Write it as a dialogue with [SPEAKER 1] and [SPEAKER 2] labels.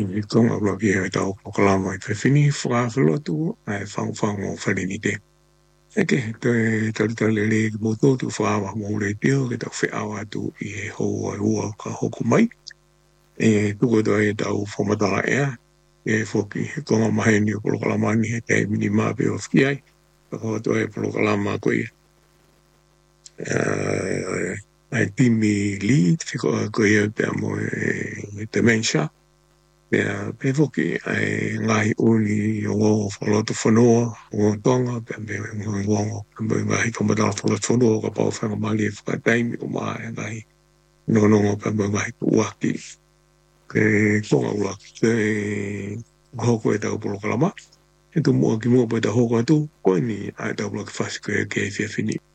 [SPEAKER 1] Kong a bloki e tau pokalama i te whini whakawhilotu ai whangwhango wharenite. Eke, te taritale le ki moto tu whaawa mo le teo ke tau whiawa tu i he hou ai ua ka hoku mai. E tuko to e tau whamatala ea. E whoki he konga mahe ni o pokalama ni he tei mini mape o whiai. Kako to e pokalama koe. Ai timi li, whiko koe e te amo e dementia. Pe foki ai ngai uli o ngō whaloto whanoa, o tonga, pe me ngongo, pe ngai kamadala whaloto whanoa, ka pao whanga mali e whakataimi o maa e ngai nonongo pe me ngai uaki. Ke konga uaki, ke hoko e tau polo kalama, e tu mua ki mua pe ta hoko atu, koe ni ai tau bloki whasiko e ke whiawhini.